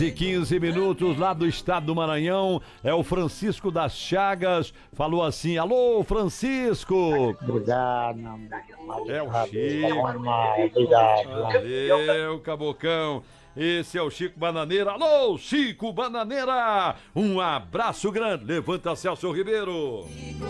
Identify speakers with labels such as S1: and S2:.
S1: De 15 minutos lá do estado do Maranhão, é o Francisco das Chagas, falou assim: alô, Francisco!
S2: Obrigado,
S1: É o Chico.
S2: Obrigado.
S1: Valeu, Cabocão. Esse é o Chico Bananeira. Alô, Chico Bananeira! Um abraço grande. Levanta, Celso Ribeiro.